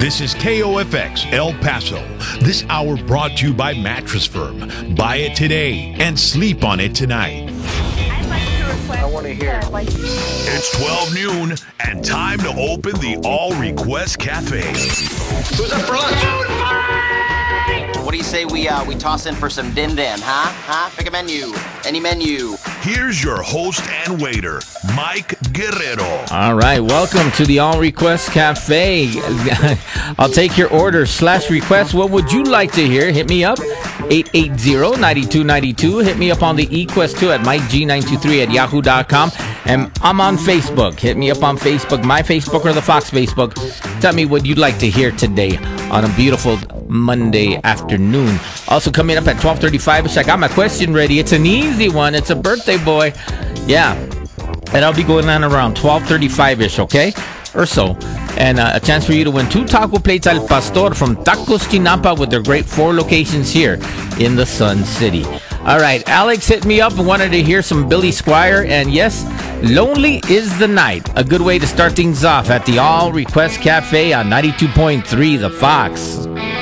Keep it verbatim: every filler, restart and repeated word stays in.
This is K O F X El Paso. This hour brought to you by Mattress Firm. Buy it today and sleep on it tonight. I'd like to request. I want to hear. Like, It's twelve noon and time to open the All Request Cafe. Who's up for lunch? What do you say we uh, we toss in for some dim dim, huh? Huh? Pick a menu. Any menu. Here's your host and waiter, Mike Guerrero. All right, welcome to the All Request Cafe. I'll take your order slash request. What would you like to hear? Hit me up, eight eight zero, nine two nine two. Hit me up on the eQuest too at Mike G nine two three at yahoo dot com. And I'm on Facebook. Hit me up on Facebook, my Facebook or the Fox Facebook. Tell me what you'd like to hear today on a beautiful Monday afternoon. Also coming up at twelve thirty-five-ish, I got my question ready. It's an easy one. It's a birthday boy. Yeah. And I'll be going on around twelve thirty-five-ish, okay? Or so. And uh, a chance for you to win two taco plates al pastor from Tacos Chinampa with their great four locations here in the Sun City. All right, Alex hit me up and wanted to hear some Billy Squier. And yes, Lonely is the Night. A good way to start things off at the All Request Cafe on ninety-two point three The Fox.